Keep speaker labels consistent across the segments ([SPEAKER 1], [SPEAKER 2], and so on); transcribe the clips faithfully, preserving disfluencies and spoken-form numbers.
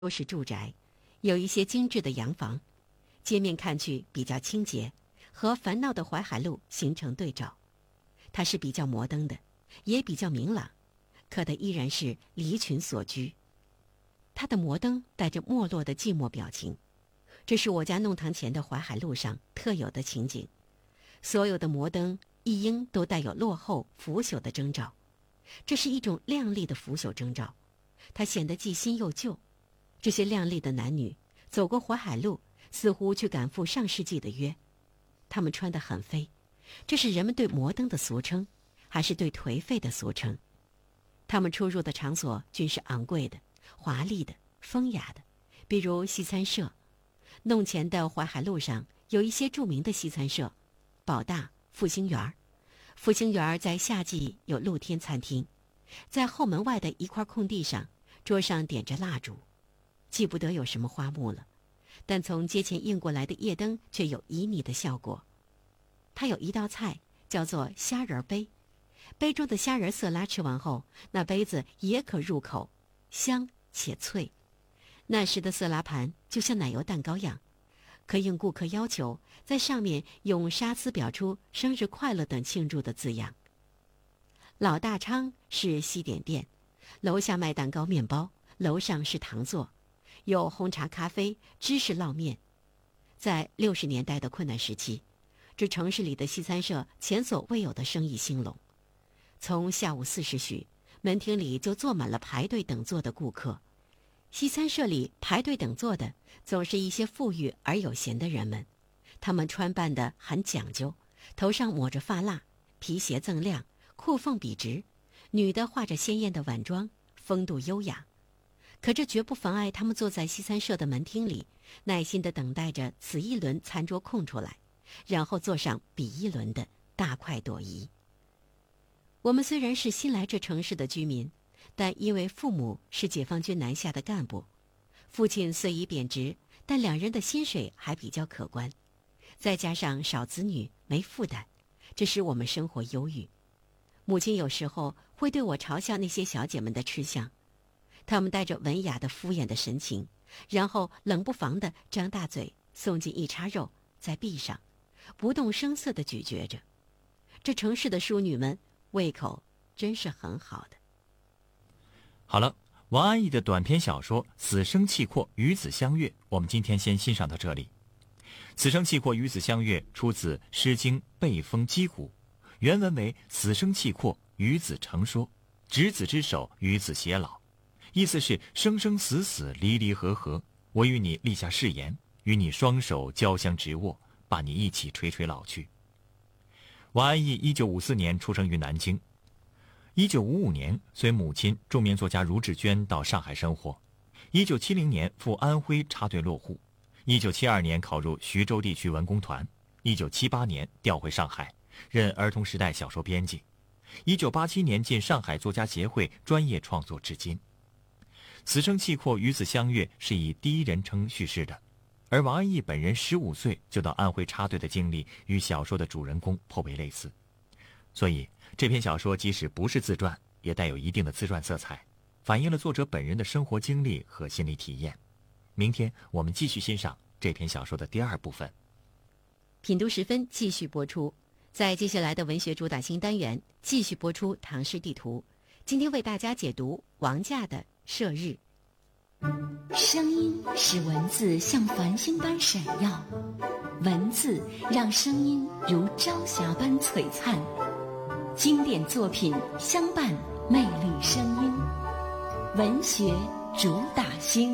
[SPEAKER 1] 都是住宅，有一些精致的洋房，街面看去比较清洁，和繁闹的淮海路形成对照。它是比较摩登的，也比较明朗，可它依然是离群所居。它的摩登带着没落的寂寞表情，这是我家弄堂前的淮海路上特有的情景。所有的摩登一应都带有落后腐朽的征兆，这是一种亮丽的腐朽征兆，它显得既新又旧。这些亮丽的男女走过淮海路，似乎去赶赴上世纪的约。他们穿得很飞，这是人们对摩登的俗称，还是对颓废的俗称？他们出入的场所均是昂贵的、华丽的、风雅的，比如西餐社。弄前的淮海路上有一些著名的西餐社，宝大、复兴园。复兴园在夏季有露天餐厅，在后门外的一块空地上，桌上点着蜡烛，记不得有什么花木了，但从街前映过来的夜灯却有旖旎的效果。它有一道菜叫做虾仁杯，杯中的虾仁色拉吃完后，那杯子也可入口，香且脆。那时的色拉盘就像奶油蛋糕样，可应顾客要求，在上面用沙丝表出生日快乐等庆祝的字样。老大昌是西点店，楼下卖蛋糕面包，楼上是糖座，有红茶咖啡、芝士烙面。在六十年代的困难时期，这城市里的西餐社前所未有的生意兴隆。从下午四时许，门厅里就坐满了排队等座的顾客。西餐社里排队等座的总是一些富裕而有闲的人们，他们穿扮得很讲究，头上抹着发蜡，皮鞋锃亮，裤缝笔直，女的画着鲜艳的晚妆，风度优雅。可这绝不妨碍他们坐在西餐社的门厅里，耐心地等待着此一轮餐桌空出来，然后坐上彼一轮的大快朵颐。我们虽然是新来这城市的居民，但因为父母是解放军南下的干部，父亲虽已贬职，但两人的薪水还比较可观，再加上少子女没负担，这使我们生活忧郁。母亲有时候会对我嘲笑那些小姐们的吃相，她们带着文雅的敷衍的神情，然后冷不防地张大嘴送进一叉肉，再闭上，不动声色地咀嚼着。这城市的淑女们胃口真是很好的。
[SPEAKER 2] 好了，王安忆的短篇小说《死生契阔，与子相悦》，我们今天先欣赏到这里。死生契阔，与子相悦出自《诗经·背风·击鼓》，原文为“死生契阔，与子成说，执子之手，与子偕老”，意思是生生死死，离离合合，我与你立下誓言，与你双手交相执握，把你一起垂垂老去。王安忆一九五四年出生于南京。一九五五年，随母亲著名作家茹志娟到上海生活。一九七零年赴安徽插队落户。一九七二年考入徐州地区文工团。一九七八年调回上海，任儿童时代小说编辑。一九八七年进上海作家协会专业创作至今。死生契阔，与子相悦是以第一人称叙事的，而王安忆本人十五岁就到安徽插队的经历与小说的主人公颇为类似，所以这篇小说即使不是自传，也带有一定的自传色彩，反映了作者本人的生活经历和心理体验。明天我们继续欣赏这篇小说的第二部分。
[SPEAKER 1] 品读十分继续播出，在接下来的文学主打新单元继续播出唐诗地图。今天为大家解读王稼的《射日》。
[SPEAKER 3] 声音使文字像繁星般闪耀，文字让声音如朝霞般璀璨。经典作品相伴，魅力声音，文学主打星。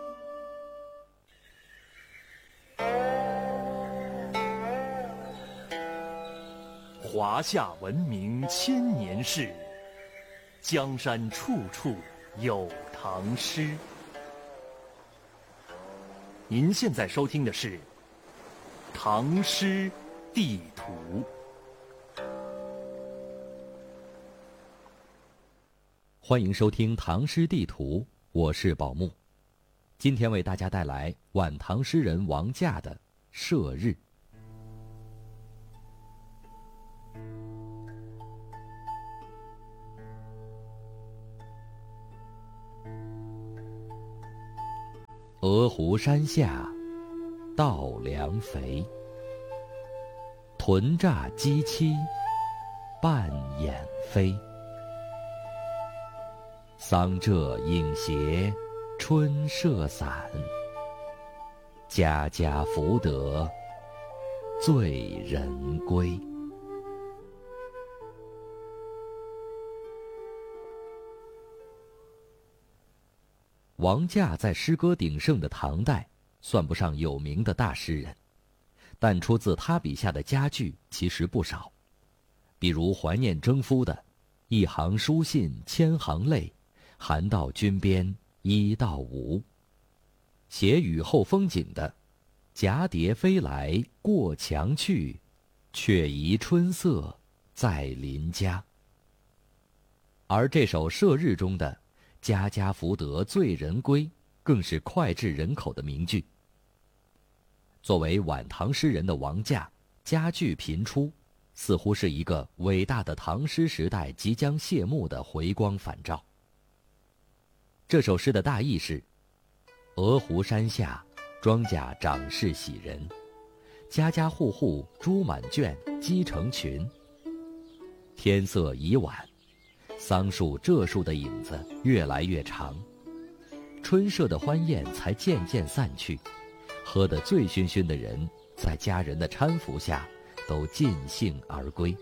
[SPEAKER 4] 华夏文明千年事，江山处处有唐诗。您现在收听的是《唐诗地图》。
[SPEAKER 5] 欢迎收听《唐诗地图》，我是宝木。今天为大家带来晚唐诗人王稼的《射日》。 鹅湖山下稻粱肥。豚乍鸡栖半掩飞。桑柘影斜春社散，家家福得醉人归。王驾在诗歌鼎盛的唐代算不上有名的大诗人，但出自他笔下的佳句其实不少，比如怀念征夫的“一行书信千行泪，寒到军边一到吴”，写雨后风景的“蛱蝶飞来过墙去，却疑春色在邻家”。而这首《射日》中的“家家福得醉人归”更是脍炙人口的名句。作为晚唐诗人的王驾，佳句频出，似乎是一个伟大的唐诗时代即将谢幕的回光返照。这首诗的大意是：鹅湖山下，庄稼长势喜人，家家户户猪满圈，鸡成群。天色已晚，桑树柘树的影子越来越长，春社的欢宴才渐渐散去，喝得醉醺醺的人在家人的搀扶下都尽兴而归。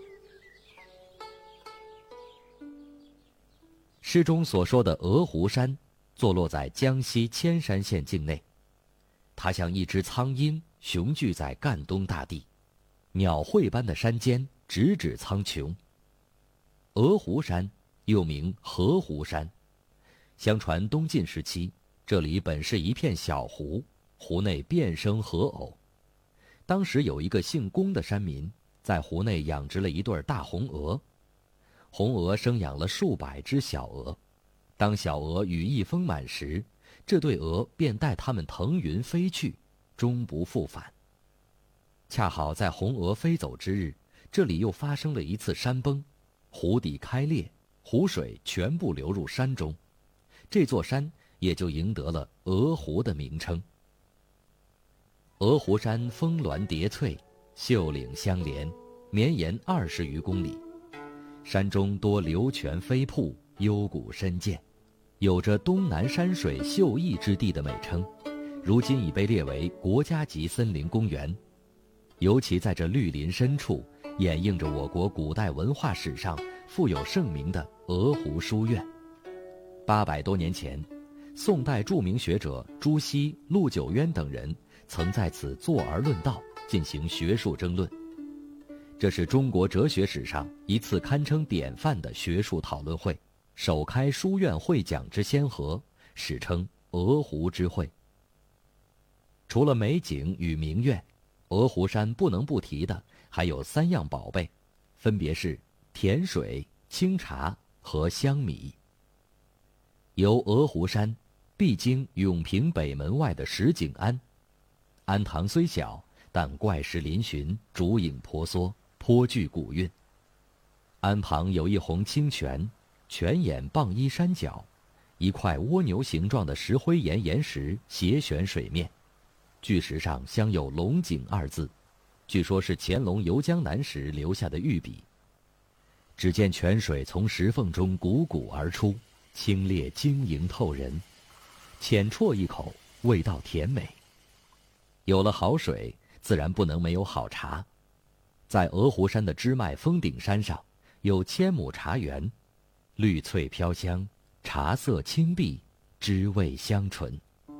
[SPEAKER 5] 诗中所说的鹅湖山坐落在江西铅山县境内，它像一只苍鹰雄踞在赣东大地，鸟喙般的山间直指苍穹。鹅湖山又名河湖山，相传东晋时期，这里本是一片小湖，湖内遍生河藕。当时有一个姓龚的山民，在湖内养殖了一对大红鹅，红鹅生养了数百只小鹅。当小鹅羽翼丰满时，这对鹅便带它们腾云飞去，终不复返。恰好在红鹅飞走之日，这里又发生了一次山崩，湖底开裂，湖水全部流入山中，这座山也就赢得了鹅湖的名称。鹅湖山峰峦叠翠，秀岭相连，绵延二十余公里，山中多流泉飞瀑，幽谷深涧，有着东南山水秀逸之地的美称，如今已被列为国家级森林公园。尤其在这绿林深处，掩映着我国古代文化史上富有盛名的鹅湖书院。八百多年前，宋代著名学者朱熹、陆九渊等人曾在此坐而论道，进行学术争论。这是中国哲学史上一次堪称典范的学术讨论会，首开书院会讲之先河，史称鹅湖之会。除了美景与名苑，鹅湖山不能不提的还有三样宝贝，分别是甜水、清茶和香米。游鹅湖山，必经永平北门外的石井庵。庵堂虽小，但怪石嶙峋，竹影婆娑，颇具古韵。庵旁有一泓清泉，泉眼傍依山脚，一块蜗牛形状的石灰岩岩石斜悬水面，巨石上镶有龙井二字，据说是乾隆游江南时留下的御笔。只见泉水从石缝中汩汩而出，清冽晶莹透人，浅啜一口，味道甜美。有了好水，自然不能没有好茶。在鹅湖山的支脉峰顶山上，有千亩茶园，绿翠飘香，茶色清碧，滋味香醇。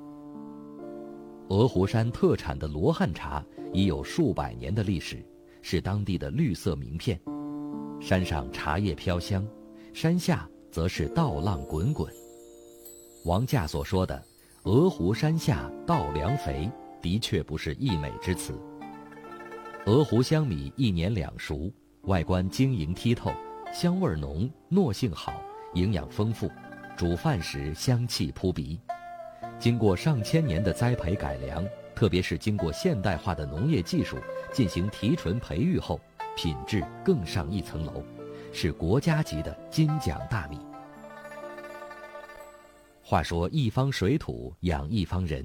[SPEAKER 5] 鹅湖山特产的罗汉茶已有数百年的历史，是当地的绿色名片。山上茶叶飘香，山下则是稻浪滚滚。王驾所说的“鹅湖山下稻粱肥”的确不是溢美之词。鹅湖香米一年两熟，外观晶莹剔透，香味浓，糯性好，营养丰富，煮饭时香气扑鼻。经过上千年的栽培改良，特别是经过现代化的农业技术进行提纯培育后，品质更上一层楼，是国家级的金奖大米。话说一方水土养一方人，